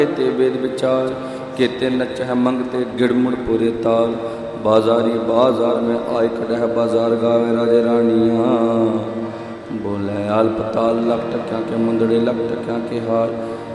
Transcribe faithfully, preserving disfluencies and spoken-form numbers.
ते वेद विचार केते नच है मंगते गिड़मुड़ पूरे ताल। बाजारी बाजार में आय कटह बाजार गावे राजे रानियाँ। बोले आल पताल लख टक्या के मुंदड़े लख टक्या के हार।